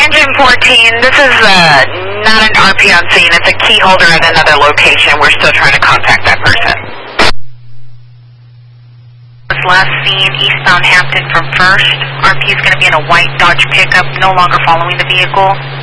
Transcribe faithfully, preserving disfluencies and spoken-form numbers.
Engine fourteen, this is uh, not an R P on scene. It's a key holder at another location. We're still trying to contact that person. Was last seen eastbound Hampton from First. R P is going to be in a white Dodge pickup, no longer following the vehicle.